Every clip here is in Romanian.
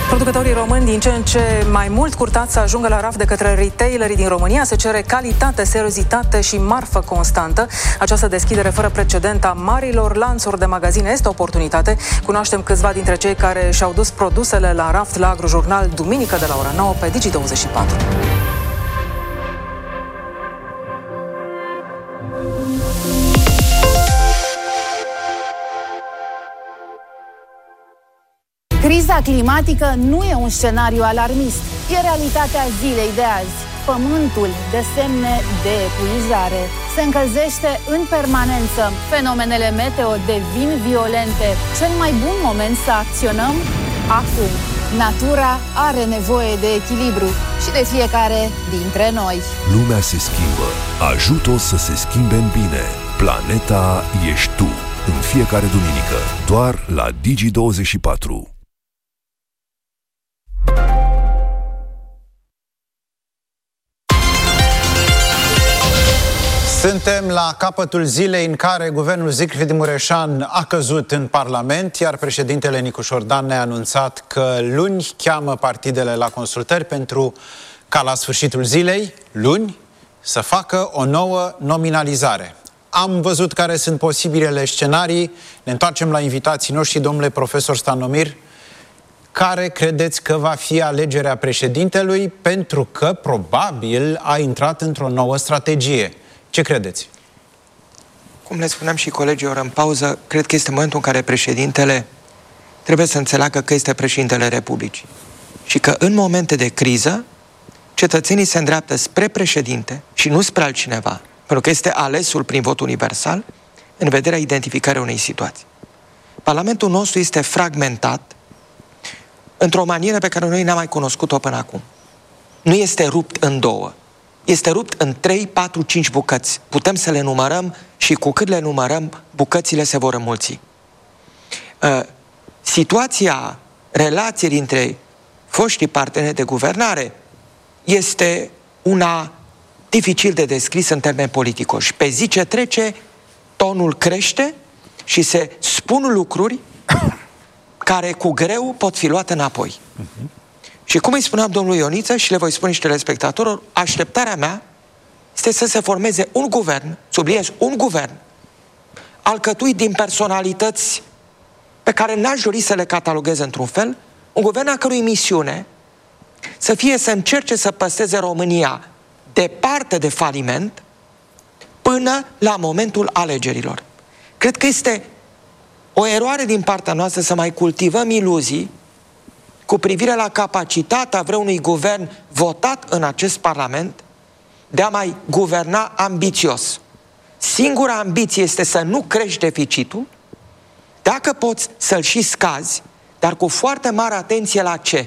Producătorii români din ce în ce mai mult curtați să ajungă la raft de către retailerii din România. Se cere calitate, seriozitate și marfă constantă. Această deschidere fără precedent a marilor lanțuri de magazine este o oportunitate. Cunoaștem câțiva dintre cei care și-au dus produsele la raft la Agrojurnal duminică de la ora 9 pe Digi24. Criza climatică nu e un scenariu alarmist, e realitatea zilei de azi. Pământul dă semne de epuizare, se încălzește în permanență, fenomenele meteo devin violente. Cel mai bun moment să acționăm acum. Natura are nevoie de echilibru și de fiecare dintre noi. Lumea se schimbă, ajută-o să se schimbe în bine. Planeta ești tu, în fiecare duminică, doar la Digi24. Suntem la capătul zilei în care guvernul Zicfried Mureșan a căzut în Parlament, iar președintele Nicu Dan ne-a anunțat că luni cheamă partidele la consultări pentru ca la sfârșitul zilei, luni, să facă o nouă nominalizare. Am văzut care sunt posibilele scenarii, ne întoarcem la invitații noștri, domnule profesor Stanomir. Care credeți că va fi alegerea președintelui, pentru că probabil a intrat într-o nouă strategie? Ce credeți? Cum le spuneam și colegilor în pauză, cred că este momentul în care președintele trebuie să înțeleagă că este președintele Republicii. Și că în momente de criză, cetățenii se îndreaptă spre președinte și nu spre altcineva, pentru că este alesul prin vot universal, în vederea identificării unei situații. Parlamentul nostru este fragmentat într-o manieră pe care noi n-am mai cunoscut-o până acum. Nu este rupt în două. Este rupt în 3, 4, 5 bucăți. Putem să le numărăm și cu cât le numărăm, bucățile se vor înmulți. Situația relației dintre foștii parteneri de guvernare este una dificil de descris în termeni politicoși. Pe zi ce trece, tonul crește și se spun lucruri care cu greu pot fi luate înapoi. Și cum îi spuneam domnului Ioniță și le voi spune și telespectatorilor, așteptarea mea este să se formeze un guvern, subliniez, un guvern, alcătuit din personalități pe care n-aș dori să le cataloghez într-un fel, un guvern a cărui misiune să fie să încerce să păstreze România departe de faliment până la momentul alegerilor. Cred că este o eroare din partea noastră să mai cultivăm iluzii cu privire la capacitatea vreunui guvern votat în acest Parlament de a mai guverna ambițios. Singura ambiție este să nu crești deficitul, dacă poți să-l și scazi, dar cu foarte mare atenție la ce?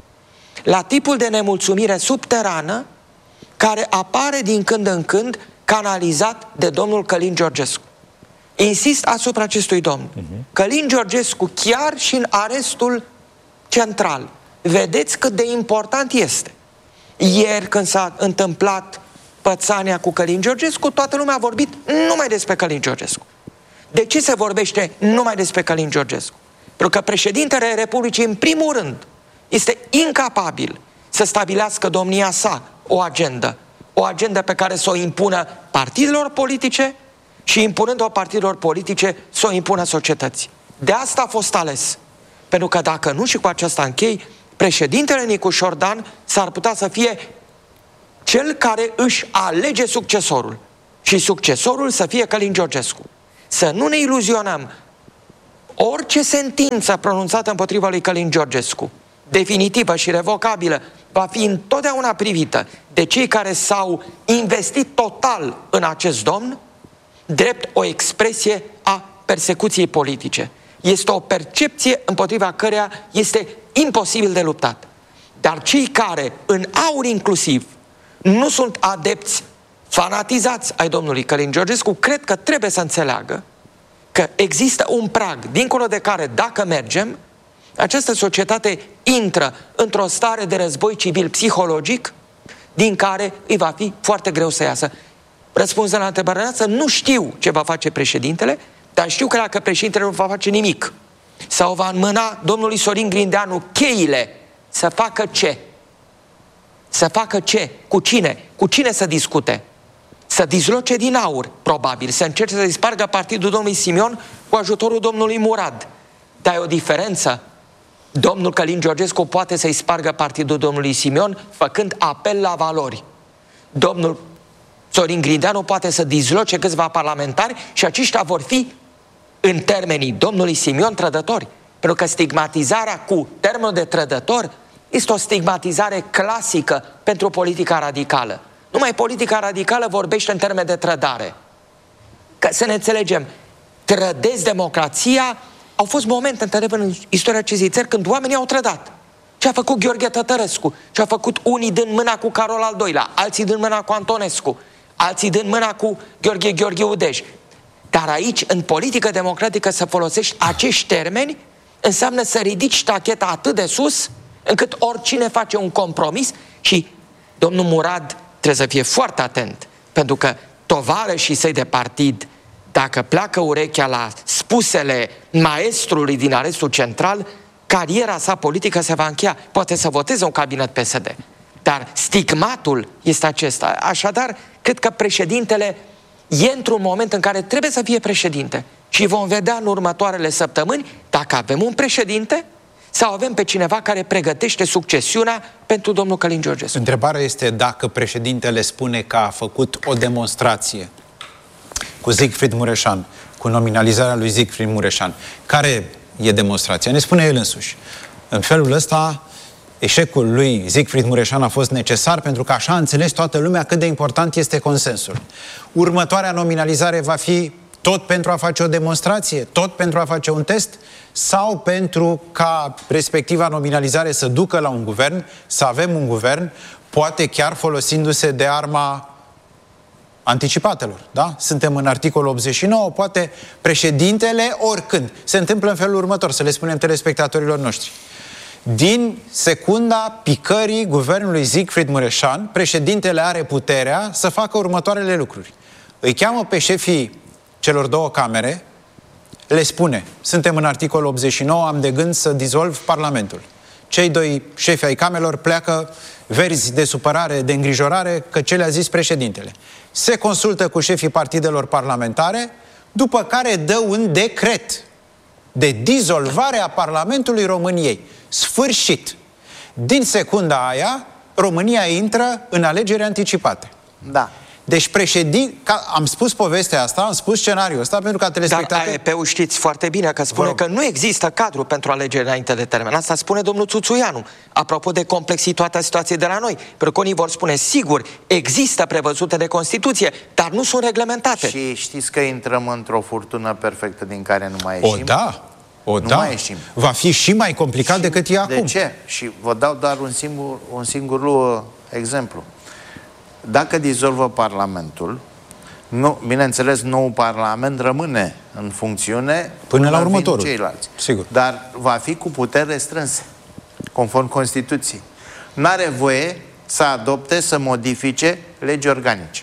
La tipul de nemulțumire subterană care apare din când în când canalizat de domnul Călin Georgescu. Insist asupra acestui domn. Călin Georgescu, chiar și în arestul central. Vedeți cât de important este. Ieri, când s-a întâmplat pățania cu Călin Georgescu, toată lumea a vorbit numai despre Călin Georgescu. De ce se vorbește numai despre Călin Georgescu? Pentru că președintele Republicii, în primul rând, este incapabil să stabilească domnia sa o agendă pe care să o impună partidelor politice și impunând-o partidelor politice să o impună societății. De asta a fost ales. Pentru că dacă nu, și cu aceasta închei, președintele Nicu Dan s-ar putea să fie cel care își alege succesorul. Și succesorul să fie Călin Georgescu. Să nu ne iluzionăm. Orice sentință pronunțată împotriva lui Călin Georgescu, definitivă și revocabilă, va fi întotdeauna privită de cei care s-au investit total în acest domn, drept o expresie a persecuției politice. Este o percepție împotriva căreia este imposibil de luptat. Dar cei care, în aur inclusiv, nu sunt adepți fanatizați ai domnului Călin Georgescu, cred că trebuie să înțeleagă că există un prag, dincolo de care, dacă mergem, această societate intră într-o stare de război civil psihologic, din care îi va fi foarte greu să iasă. Răspunzând la întrebarea noastră, nu știu ce va face președintele, dar știu că dacă președintele nu va face nimic sau va înmâna domnului Sorin Grindeanu cheile să facă ce? Să facă ce? Cu cine? Cu cine să discute? Să dizloce din aur, probabil, să încerce să dispargă partidul domnului Simion cu ajutorul domnului Murad. Dar e o diferență. Domnul Călin Georgescu poate să-i spargă partidul domnului Simion făcând apel la valori. Domnul Sorin Grindeanu poate să dizloce câțiva parlamentari și aceștia vor fi, în termenii domnului Simion, trădători. Pentru că stigmatizarea cu termenul de trădător este o stigmatizare clasică pentru politica radicală. Numai politica radicală vorbește în termeni de trădare. Că să ne înțelegem, trădezi democrația. Au fost momente în istoria acestei țări când oamenii au trădat. Ce a făcut Gheorghe Tătărescu, ce a făcut unii dând mâna cu Carol al II-lea, alții dând mâna cu Antonescu, alții dând mâna cu Gheorghe Udej. Dar aici, în politică democratică, să folosești acești termeni înseamnă să ridici tacheta atât de sus încât oricine face un compromis. Și domnul Murad trebuie să fie foarte atent, pentru că tovarășii săi de partid, dacă pleacă urechea la spusele maestrului din arestul central, cariera sa politică se va încheia. Poate să voteze un cabinet PSD. Dar stigmatul este acesta. Așadar, cred că președintele e într-un moment în care trebuie să fie președinte. Și vom vedea în următoarele săptămâni dacă avem un președinte sau avem pe cineva care pregătește succesiunea pentru domnul Călin Georgescu. Întrebarea este dacă președintele spune că a făcut o demonstrație cu Siegfried Mureșan, cu nominalizarea lui Siegfried Mureșan. Care e demonstrația? Ne spune el însuși. În felul ăsta, eșecul lui Siegfried Mureșan a fost necesar pentru că așa a înțeles toată lumea cât de important este consensul. Următoarea nominalizare va fi tot pentru a face o demonstrație, tot pentru a face un test, sau pentru ca respectiva nominalizare să ducă la un guvern, să avem un guvern, poate chiar folosindu-se de arma anticipatelor, da? Suntem în articolul 89, poate președintele oricând. Se întâmplă în felul următor, să le spunem telespectatorilor noștri. Din secunda picării guvernului Siegfried Mureșan, președintele are puterea să facă următoarele lucruri. Îi cheamă pe șefii celor două camere, le spune, suntem în articolul 89, am de gând să dizolv Parlamentul. Cei doi șefi ai camerelor pleacă verzi de supărare, de îngrijorare, că ce le-a zis președintele. Se consultă cu șefii partidelor parlamentare, după care dă un decret de dizolvare a Parlamentului României. Sfârșit. Din secunda aia, România intră în alegeri anticipate. Da. Deci am spus povestea asta, am spus scenariul ăsta pentru ca telespectatorii... Dar AEP-ul știți foarte bine că spune că nu există cadru pentru alegeri înainte de termen. Asta spune domnul Țuțuianu, apropo de complexitatea situației de la noi. Pentru că unii vor spune, sigur, există prevăzute de Constituție, dar nu sunt reglementate. Și știți că intrăm într-o furtună perfectă din care nu mai ieșim? O da. Mai ieșim. Va fi și mai complicat decât e acum. De ce? Și vă dau doar un singur exemplu. Dacă dizolvă Parlamentul, bineînțeles, noul Parlament rămâne în funcțiune până la următorul. Ceilalți. Sigur. Dar va fi cu puteri restrânse, conform Constituției. N-are voie să adopte, să modifice legi organice.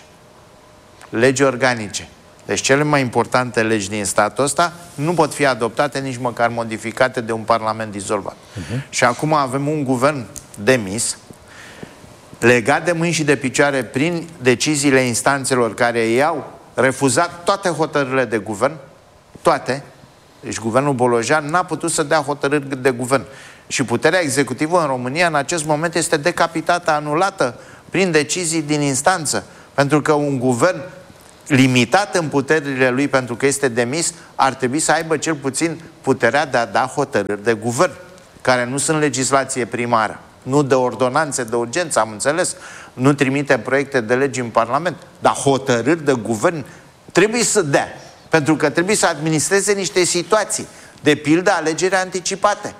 Legi organice. Deci cele mai importante legi din statul ăsta nu pot fi adoptate, nici măcar modificate de un Parlament dizolvat. Și acum avem un guvern demis, legat de mâini și de picioare prin deciziile instanțelor care i-au refuzat toate hotărârile de guvern, toate. Deci guvernul Bolojan n-a putut să dea hotărâri de guvern. Și puterea executivă în România în acest moment este decapitată, anulată prin decizii din instanță. Pentru că un guvern limitat în puterile lui pentru că este demis, ar trebui să aibă cel puțin puterea de a da hotărâri de guvern, care nu sunt legislație primară. Nu de ordonanțe de urgență, am înțeles, nu trimite proiecte de legi în Parlament, dar hotărâri de guvern trebuie să dea, pentru că trebuie să administreze niște situații, de pildă alegeri anticipate.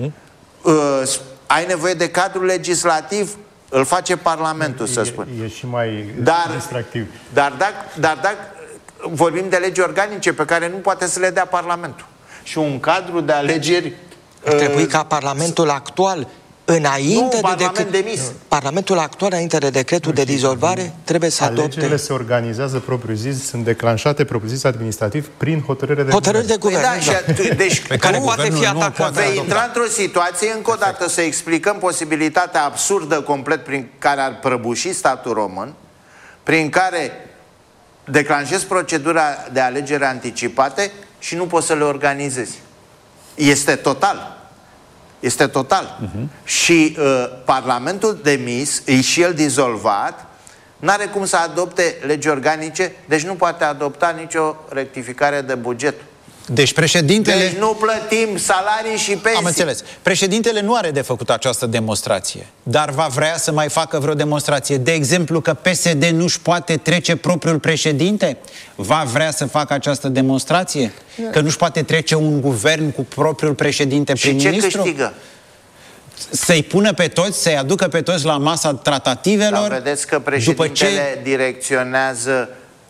Ai nevoie de cadru legislativ, îl face Parlamentul, să spun. E și mai distractiv. Dar dacă vorbim de legi organice pe care nu poate să le dea Parlamentul și un cadru de alegeri... Ar trebui ca Parlamentul actual înainte Parlamentul actual, înainte de decretul de dizolvare, trebuie să adopte... Alegerile se organizează propriu-zis, sunt declanșate propriu-zis administrativ prin hotărâre de guvern. Deci pe care poate fi atacat. Vei intra într-o situație, încă o dată, să explicăm posibilitatea absurdă complet prin care ar prăbuși statul român, prin care declanșezi procedura de alegere anticipate și nu poți să le organizezi. Este total. Este total. Și Parlamentul demis, și el dizolvat, n-are cum să adopte legi organice, deci nu poate adopta nicio rectificare de buget. Deci președintele... Deci nu plătim salarii și pensii. Am înțeles. Președintele nu are de făcut această demonstrație, dar va vrea să mai facă vreo demonstrație. De exemplu, că PSD nu-și poate trece propriul președinte? Va vrea să facă această demonstrație? Că nu-și poate trece un guvern cu propriul președinte prim-ministru? Și ce câștigă? Să-i pună pe toți, să-i aducă pe toți la masa tratativelor? Dar vedeți că președintele direcționează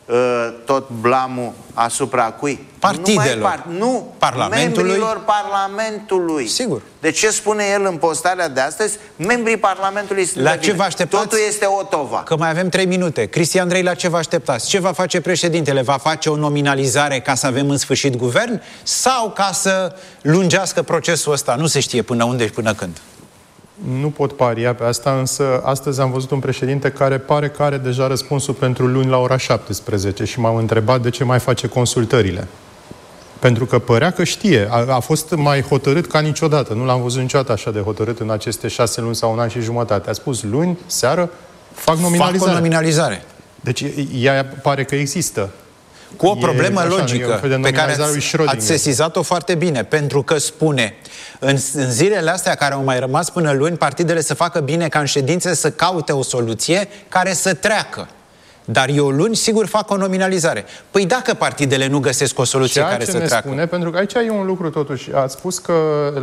tot blamul asupra cui? Partidelor. Nu, membrilor Parlamentului. Sigur. De ce spune el în postarea de astăzi? Membrii Parlamentului sunt la ce vă așteptați? Totul este Otova. Că mai avem 3 minute. Cristian Andrei, la ce vă așteptați? Ce va face președintele? Va face o nominalizare ca să avem în sfârșit guvern? Sau ca să lungească procesul ăsta? Nu se știe până unde și până când. Nu pot paria pe asta, însă astăzi am văzut un președinte care pare că are deja răspunsul pentru luni la ora 17 și m-am întrebat de ce mai face consultările. Pentru că părea că știe. A fost mai hotărât ca niciodată. Nu l-am văzut niciodată așa de hotărât în aceste 6 luni sau un an și jumătate. A spus luni, seară, fac nominalizare. Fac o nominalizare. Deci ea pare că există. Cu o problemă logică pe care ați sesizat-o foarte bine, pentru că spune în zilele astea care au mai rămas până luni, partidele să facă bine ca în ședințe să caute o soluție care să treacă. Dar eu luni, sigur, fac o nominalizare. Păi dacă partidele nu găsesc o soluție care să treacă? Spune, pentru că aici e un lucru totuși. Ați spus că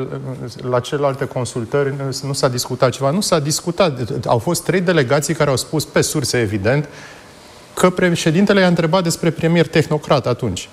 la celelalte consultări nu s-a discutat ceva. Nu s-a discutat. Au fost 3 delegații care au spus pe surse, evident, că președintele i-a întrebat despre premier tehnocrat atunci.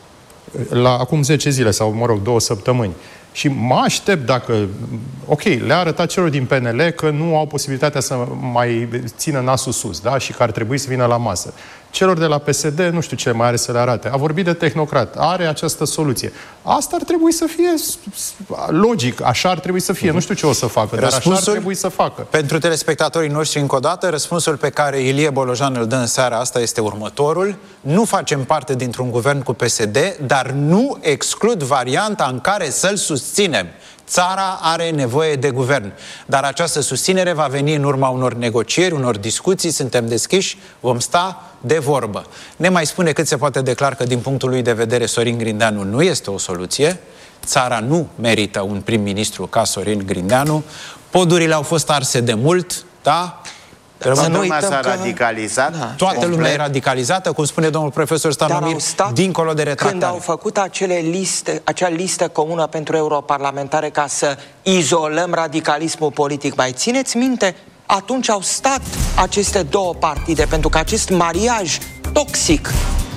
Acum 10 zile sau, mă rog, 2 săptămâni. Și mă aștept dacă... Ok, le-a arătat celor din PNL că nu au posibilitatea să mai țină nasul sus, da? Și că ar trebui să vină la masă. Celor de la PSD, nu știu ce mai are să le arate. A vorbit de tehnocrat, are această soluție. Asta ar trebui să fie logic, așa ar trebui să fie. Nu știu ce o să facă, dar așa ar trebui să facă. Pentru telespectatorii noștri, încă o dată, răspunsul pe care Ilie Bolojan îl dă în seara asta este următorul. Nu facem parte dintr-un guvern cu PSD, dar nu exclud varianta în care să-l susținem. Țara are nevoie de guvern, dar această susținere va veni în urma unor negocieri, unor discuții, suntem deschiși, vom sta de vorbă. Ne mai spune cât se poate declar că din punctul lui de vedere Sorin Grindeanu nu este o soluție, țara nu merită un prim-ministru ca Sorin Grindeanu, podurile au fost arse de mult, da? Toată lumea s-a radicalizat. Da. Toată lumea e radicalizată, cum spune domnul profesor Stanomir, dincolo de retractare. Când au făcut acea listă comună pentru europarlamentare ca să izolăm radicalismul politic, mai țineți minte? Atunci au stat aceste 2 partide, pentru că acest mariaj toxic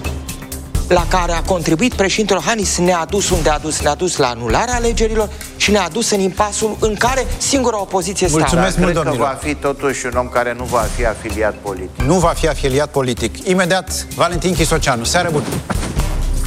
la care a contribuit președintele Iohannis ne-a dus unde a dus, ne-a dus la anularea alegerilor și ne-a dus în impasul în care singura opoziție stau. Mulțumesc mult, domnilor. Cred că va fi totuși un om care nu va fi afiliat politic. Nu va fi afiliat politic. Imediat, Valentin Chisoceanu. Seară bună!